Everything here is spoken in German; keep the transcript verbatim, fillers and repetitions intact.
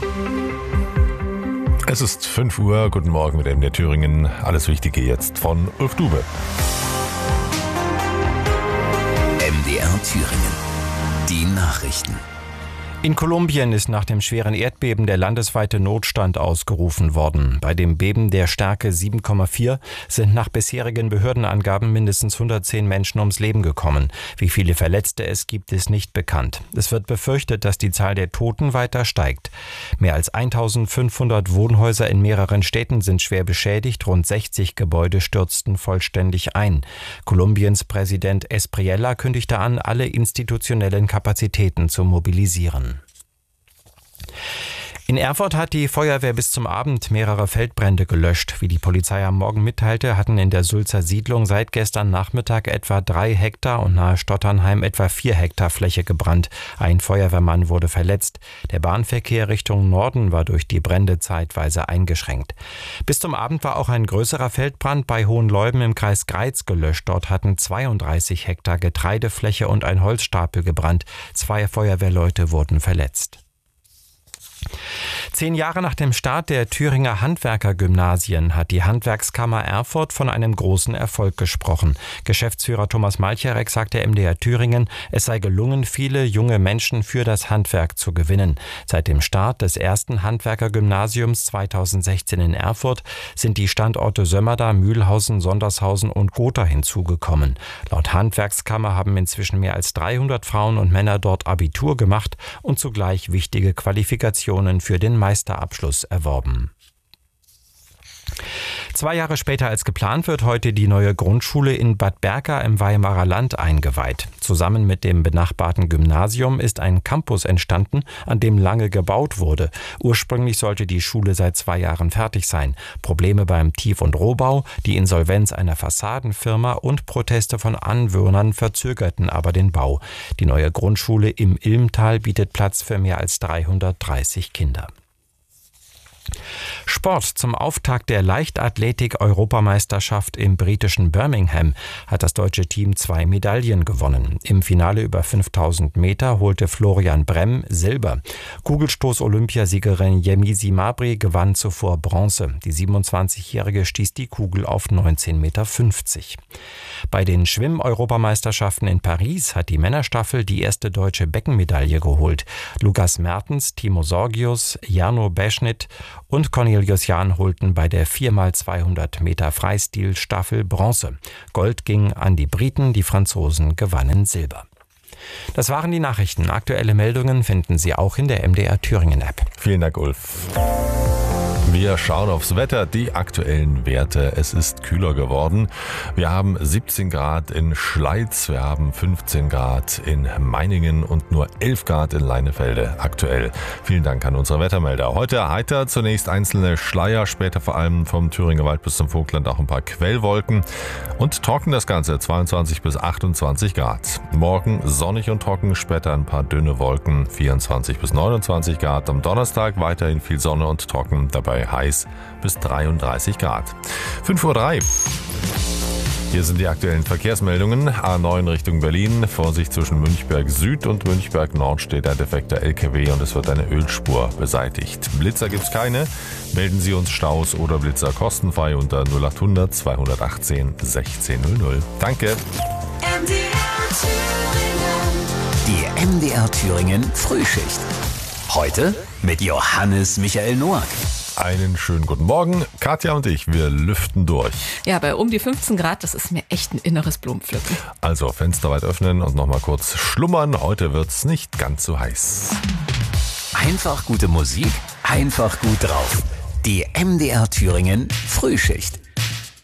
Es ist fünf Uhr, guten Morgen mit M D R Thüringen. Alles Wichtige jetzt von Ulf Dube. M D R Thüringen. Die Nachrichten. In Kolumbien ist nach dem schweren Erdbeben der landesweite Notstand ausgerufen worden. Bei dem Beben der Stärke sieben Komma vier sind nach bisherigen Behördenangaben mindestens hundertzehn Menschen ums Leben gekommen. Wie viele Verletzte es gibt, ist nicht bekannt. Es wird befürchtet, dass die Zahl der Toten weiter steigt. Mehr als eintausendfünfhundert Wohnhäuser in mehreren Städten sind schwer beschädigt. Rund sechzig Gebäude stürzten vollständig ein. Kolumbiens Präsident Espriella kündigte an, alle institutionellen Kapazitäten zu mobilisieren. In Erfurt hat die Feuerwehr bis zum Abend mehrere Feldbrände gelöscht. Wie die Polizei am Morgen mitteilte, hatten in der Sulzer Siedlung seit gestern Nachmittag etwa drei Hektar und nahe Stotternheim etwa vier Hektar Fläche gebrannt. Ein Feuerwehrmann wurde verletzt. Der Bahnverkehr Richtung Norden war durch die Brände zeitweise eingeschränkt. Bis zum Abend war auch ein größerer Feldbrand bei Hohenleuben im Kreis Greiz gelöscht. Dort hatten zweiunddreißig Hektar Getreidefläche und ein Holzstapel gebrannt. Zwei Feuerwehrleute wurden verletzt. Zehn Jahre nach dem Start der Thüringer Handwerkergymnasien hat die Handwerkskammer Erfurt von einem großen Erfolg gesprochen. Geschäftsführer Thomas Malcharek sagte M D R Thüringen, es sei gelungen, viele junge Menschen für das Handwerk zu gewinnen. Seit dem Start des ersten Handwerkergymnasiums zweitausendsechzehn in Erfurt sind die Standorte Sömmerda, Mühlhausen, Sondershausen und Gotha hinzugekommen. Laut Handwerkskammer haben inzwischen mehr als dreihundert Frauen und Männer dort Abitur gemacht und zugleich wichtige Qualifikationen für den Meisterabschluss erworben. Zwei Jahre später als geplant wird heute die neue Grundschule in Bad Berka im Weimarer Land eingeweiht. Zusammen mit dem benachbarten Gymnasium ist ein Campus entstanden, an dem lange gebaut wurde. Ursprünglich sollte die Schule seit zwei Jahren fertig sein. Probleme beim Tief- und Rohbau, die Insolvenz einer Fassadenfirma und Proteste von Anwohnern verzögerten aber den Bau. Die neue Grundschule im Ilmtal bietet Platz für mehr als dreihundertdreißig Kinder. Sport. Zum Auftakt der Leichtathletik-Europameisterschaft im britischen Birmingham hat das deutsche Team zwei Medaillen gewonnen. Im Finale über fünftausend Meter holte Florian Bremm Silber. Kugelstoß-Olympiasiegerin Yemisi Mabry gewann zuvor Bronze. Die siebenundzwanzigjährige stieß die Kugel auf neunzehn Komma fünfzig Meter. Bei den Schwimm-Europameisterschaften in Paris hat die Männerstaffel die erste deutsche Beckenmedaille geholt. Lukas Mertens, Timo Sorgius, Jarno Beschnitt und Cornelius Jahn holten bei der vier mal zweihundert Meter Freistil-Staffel Bronze. Gold ging an die Briten, die Franzosen gewannen Silber. Das waren die Nachrichten. Aktuelle Meldungen finden Sie auch in der M D R Thüringen App. Vielen Dank, Ulf. Wir schauen aufs Wetter, die aktuellen Werte. Es ist kühler geworden. Wir haben siebzehn Grad in Schleiz, wir haben fünfzehn Grad in Meiningen und nur elf Grad in Leinefelde aktuell. Vielen Dank an unsere Wettermelder. Heute heiter, zunächst einzelne Schleier, später vor allem vom Thüringer Wald bis zum Vogtland auch ein paar Quellwolken und trocken das Ganze, zweiundzwanzig bis achtundzwanzig Grad. Morgen sonnig und trocken, später ein paar dünne Wolken, vierundzwanzig bis neunundzwanzig Grad. Am Donnerstag weiterhin viel Sonne und trocken, dabei heiß bis dreiunddreißig Grad. fünf Uhr drei. Hier sind die aktuellen Verkehrsmeldungen. A neun Richtung Berlin. Vorsicht zwischen Münchberg Süd und Münchberg Nord steht ein defekter L K W und es wird eine Ölspur beseitigt. Blitzer gibt's keine. Melden Sie uns Staus oder Blitzer kostenfrei unter null achthundert zweihundertachtzehn sechzehn null null. Danke. M D R Thüringen. Die M D R Thüringen Frühschicht. Heute mit Johannes Michael Noack. Einen schönen guten Morgen. Katja und ich, wir lüften durch. Ja, bei um die fünfzehn Grad, das ist mir echt ein inneres Blumenpflücken. Also Fenster weit öffnen und nochmal kurz schlummern. Heute wird's nicht ganz so heiß. Einfach gute Musik, einfach gut drauf. Die M D R Thüringen Frühschicht.